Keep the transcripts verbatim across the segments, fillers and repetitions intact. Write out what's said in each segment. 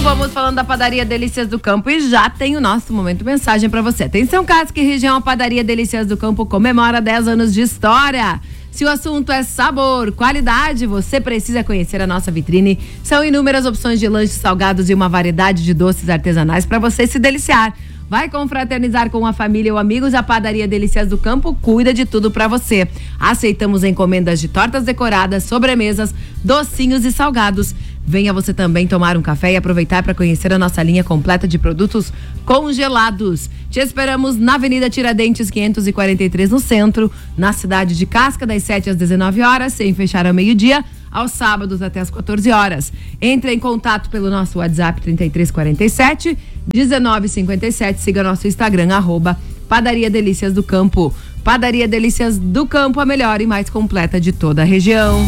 vamos falando da Padaria Delícias do Campo e já tem o nosso momento mensagem para você. Atenção, Casca e região, a Padaria Delícias do Campo comemora dez anos de história. Se o assunto é sabor, qualidade, você precisa conhecer a nossa vitrine. São inúmeras opções de lanches salgados e uma variedade de doces artesanais para você se deliciar. Vai confraternizar com a família ou amigos, a Padaria Delícias do Campo cuida de tudo para você. Aceitamos encomendas de tortas decoradas, sobremesas, docinhos e salgados. Venha você também tomar um café e aproveitar para conhecer a nossa linha completa de produtos congelados. Te esperamos na Avenida Tiradentes quinhentos e quarenta e três, no centro, na cidade de Casca, das sete às dezenove horas, sem fechar ao meio-dia, aos sábados até às quatorze horas. Entre em contato pelo nosso WhatsApp trinta e três quarenta e sete, dezenove cinquenta e sete. Siga nosso Instagram, arroba Padaria Delícias do Campo. Padaria Delícias do Campo, a melhor e mais completa de toda a região.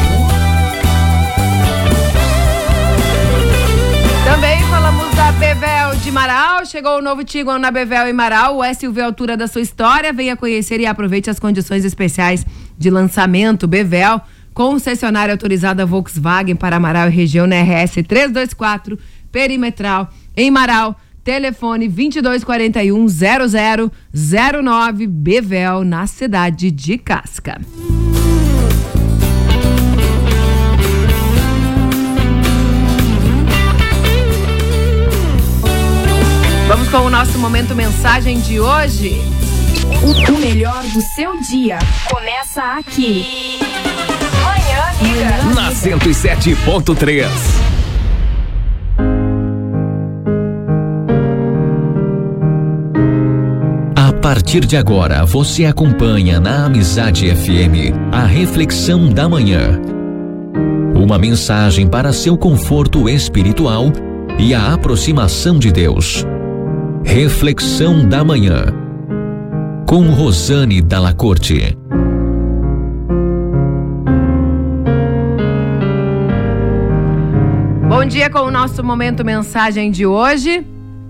Também falamos da Bevel de Marau. Chegou o novo Tiguan na Bevel em Marau, o S U V altura da sua história. Venha conhecer e aproveite as condições especiais de lançamento. Bevel, concessionária autorizada Volkswagen para Marau e região, na R S trezentos e vinte e quatro, perimetral, em Marau. Telefone vinte e dois quarenta e um, zero zero zero nove, Bevel, na cidade de Casca. Vamos com o nosso momento mensagem de hoje. O, o melhor do seu dia começa aqui. Manhã Amiga. Na cento e sete ponto três. A partir de agora, você acompanha na Amizade F M a Reflexão da Manhã. Uma mensagem para seu conforto espiritual e a aproximação de Deus. Reflexão da Manhã, com Rosane Dalla Corte. Bom dia com o nosso momento mensagem de hoje.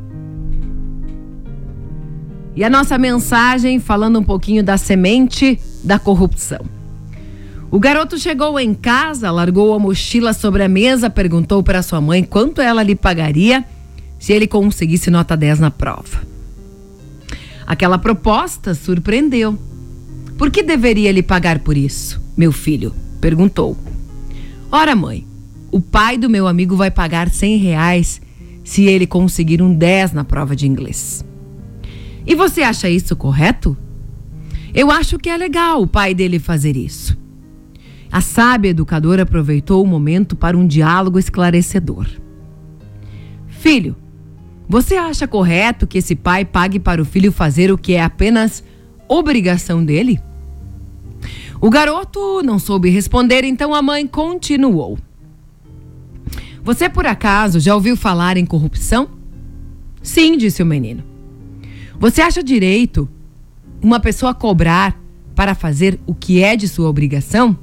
E a nossa mensagem falando um pouquinho da semente da corrupção. O garoto chegou em casa, largou a mochila sobre a mesa, perguntou para sua mãe quanto ela lhe pagaria se ele conseguisse nota dez na prova. Aquela proposta surpreendeu. Por que deveria lhe pagar por isso, meu filho? Perguntou. Ora, mãe, o pai do meu amigo vai pagar cem reais se ele conseguir um dez na prova de inglês. E você acha isso correto? Eu acho que é legal o pai dele fazer isso. A sábia educadora aproveitou o momento para um diálogo esclarecedor. Filho, você acha correto que esse pai pague para o filho fazer o que é apenas obrigação dele? O garoto não soube responder, então a mãe continuou. Você por acaso já ouviu falar em corrupção? Sim, disse o menino. Você acha direito uma pessoa cobrar para fazer o que é de sua obrigação?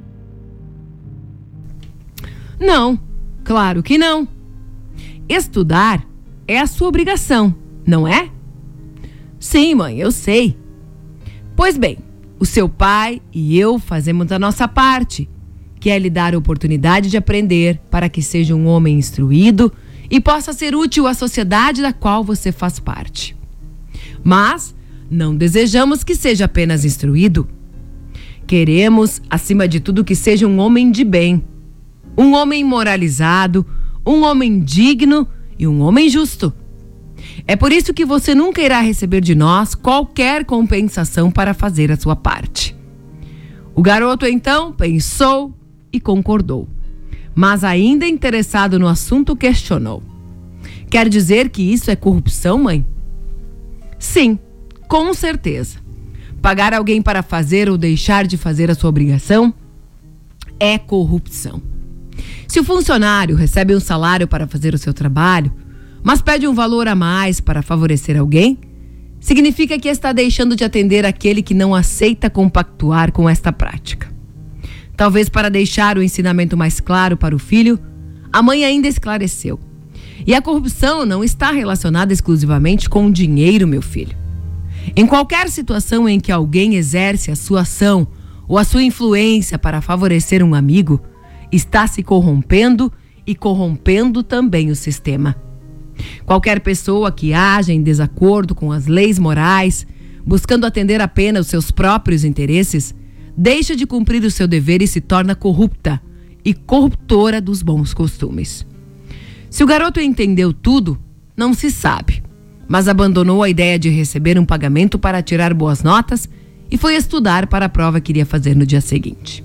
Não, claro que não. Estudar é a sua obrigação, não é? Sim, mãe, eu sei. Pois bem, o seu pai e eu fazemos a nossa parte, que é lhe dar a oportunidade de aprender para que seja um homem instruído e possa ser útil à sociedade da qual você faz parte. Mas não desejamos que seja apenas instruído. Queremos, acima de tudo, que seja um homem de bem, um homem moralizado, um homem digno e um homem justo. É por isso que você nunca irá receber de nós qualquer compensação para fazer a sua parte. O garoto então pensou e concordou, mas ainda interessado no assunto questionou. Quer dizer que isso é corrupção, mãe? Sim, com certeza. Pagar alguém para fazer ou deixar de fazer a sua obrigação é corrupção. Se o funcionário recebe um salário para fazer o seu trabalho, mas pede um valor a mais para favorecer alguém, significa que está deixando de atender aquele que não aceita compactuar com esta prática. Talvez para deixar o ensinamento mais claro para o filho, a mãe ainda esclareceu. E a corrupção não está relacionada exclusivamente com o dinheiro, meu filho. Em qualquer situação em que alguém exerce a sua ação ou a sua influência para favorecer um amigo, está se corrompendo e corrompendo também o sistema. Qualquer pessoa que haja em desacordo com as leis morais, buscando atender apenas os seus próprios interesses, deixa de cumprir o seu dever e se torna corrupta e corruptora dos bons costumes. Se o garoto entendeu tudo, não se sabe, mas abandonou a ideia de receber um pagamento para tirar boas notas e foi estudar para a prova que iria fazer no dia seguinte.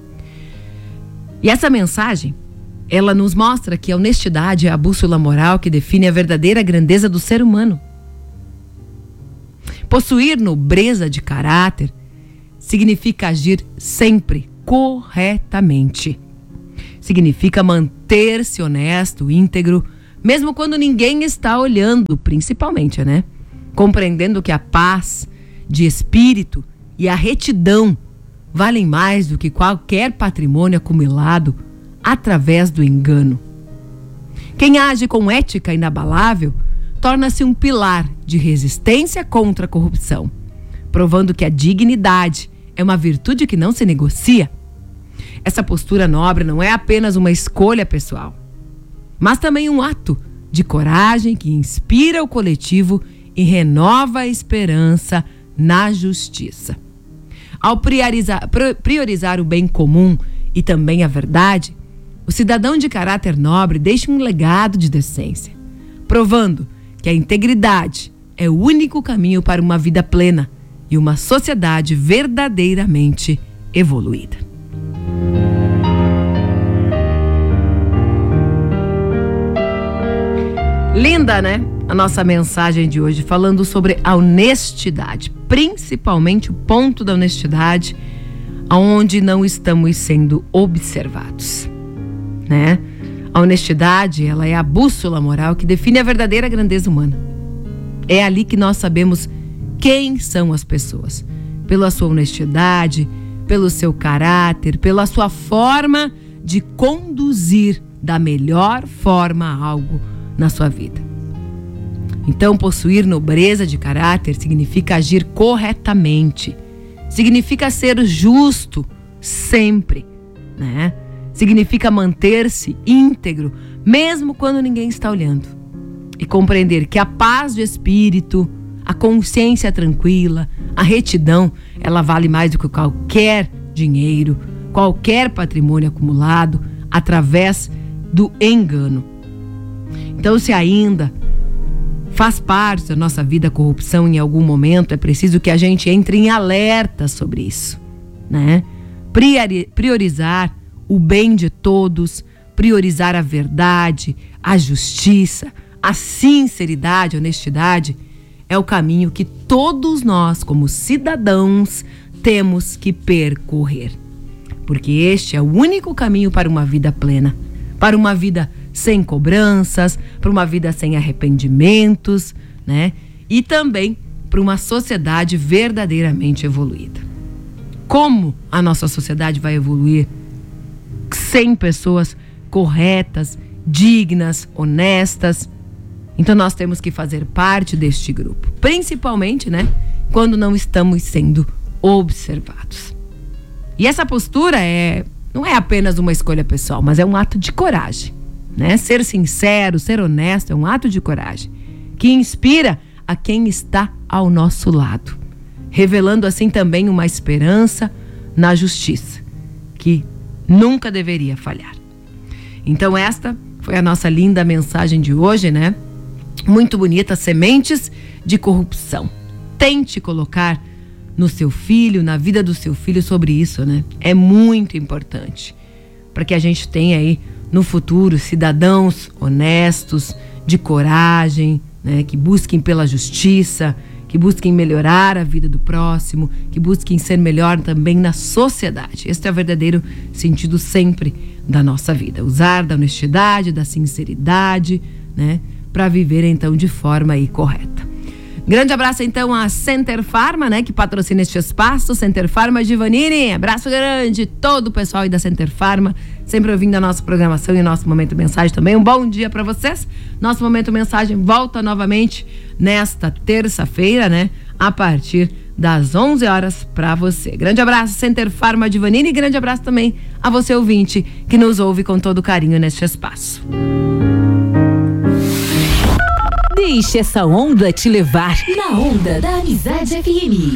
E essa mensagem, ela nos mostra que a honestidade é a bússola moral que define a verdadeira grandeza do ser humano. Possuir nobreza de caráter significa agir sempre corretamente. Significa manter-se honesto, íntegro, mesmo quando ninguém está olhando, principalmente, né? Compreendendo que a paz de espírito e a retidão valem mais do que qualquer patrimônio acumulado através do engano. Quem age com ética inabalável torna-se um pilar de resistência contra a corrupção, provando que a dignidade é uma virtude que não se negocia. Essa postura nobre não é apenas uma escolha pessoal, mas também um ato de coragem que inspira o coletivo e renova a esperança na justiça. Ao priorizar, priorizar o bem comum e também a verdade, o cidadão de caráter nobre deixa um legado de decência, provando que a integridade é o único caminho para uma vida plena e uma sociedade verdadeiramente evoluída. Linda, né? A nossa mensagem de hoje falando sobre a honestidade, principalmente o ponto da honestidade, onde não estamos sendo observados, né? A honestidade, ela é a bússola moral que define a verdadeira grandeza humana. É ali que nós sabemos quem são as pessoas, pela sua honestidade, pelo seu caráter, pela sua forma de conduzir da melhor forma algo na sua vida. Então, possuir nobreza de caráter significa agir corretamente, significa ser justo sempre, né? Significa manter-se íntegro, mesmo quando ninguém está olhando. E compreender que a paz de espírito, a consciência tranquila, a retidão, ela vale mais do que qualquer dinheiro, qualquer patrimônio acumulado através do engano. Então, se ainda faz parte da nossa vida a corrupção em algum momento, é preciso que a gente entre em alerta sobre isso, né? Priorizar o bem de todos, priorizar a verdade, a justiça, a sinceridade, a honestidade, é o caminho que todos nós, como cidadãos, temos que percorrer. Porque este é o único caminho para uma vida plena, para uma vida sem cobranças, para uma vida sem arrependimentos, né? E também para uma sociedade verdadeiramente evoluída. Como a nossa sociedade vai evoluir sem pessoas corretas, dignas, honestas? Então nós temos que fazer parte deste grupo, principalmente, né, quando não estamos sendo observados. E essa postura é, não é apenas uma escolha pessoal, mas é um ato de coragem, né? Ser sincero, ser honesto é um ato de coragem que inspira a quem está ao nosso lado, revelando assim também uma esperança na justiça, que nunca deveria falhar. Então esta foi a nossa linda mensagem de hoje, né? Muito bonita, sementes de corrupção. Tente colocar no seu filho, na vida do seu filho sobre isso, né? É muito importante para que a gente tenha aí no futuro cidadãos honestos, de coragem, né? Que busquem pela justiça, que busquem melhorar a vida do próximo, que busquem ser melhor também na sociedade. Esse é o verdadeiro sentido sempre da nossa vida. Usar da honestidade, da sinceridade, né? Para viver então de forma aí correta. Grande abraço então a Center Pharma, né, que patrocina este espaço. Center Pharma Giovannini, abraço grande todo o pessoal aí da Center Pharma, sempre ouvindo a nossa programação e o nosso Momento Mensagem também. Um bom dia para vocês. Nosso Momento Mensagem volta novamente nesta terça-feira, né, a partir das onze horas para você. Grande abraço, Center Pharma Divanini, e grande abraço também a você, ouvinte, que nos ouve com todo carinho neste espaço. Deixe essa onda te levar na onda da Amizade F M.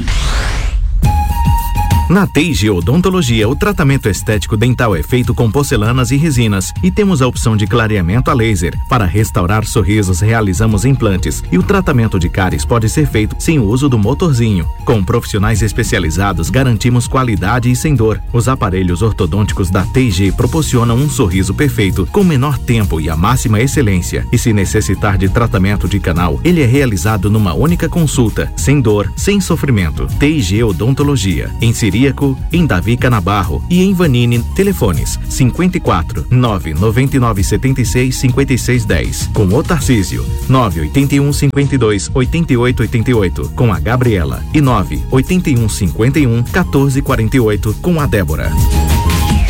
Na T I G Odontologia, o tratamento estético dental é feito com porcelanas e resinas e temos a opção de clareamento a laser. Para restaurar sorrisos, realizamos implantes e o tratamento de cáries pode ser feito sem o uso do motorzinho. Com profissionais especializados, garantimos qualidade e sem dor. Os aparelhos ortodônticos da T I G proporcionam um sorriso perfeito, com menor tempo e a máxima excelência. E se necessitar de tratamento de canal, ele é realizado numa única consulta, sem dor, sem sofrimento. T I G Odontologia, em Siri, em Davi Canabarro e em Vanini. Telefones cinquenta e quatro, nove nove nove sete seis, cinco seis um zero. Com o Tarcísio, nove oito um, cinquenta e dois, oitenta e oito oitenta e oito. Com a Gabriela e nove oito um, cinquenta e um, quatorze quarenta e oito. Com a Débora.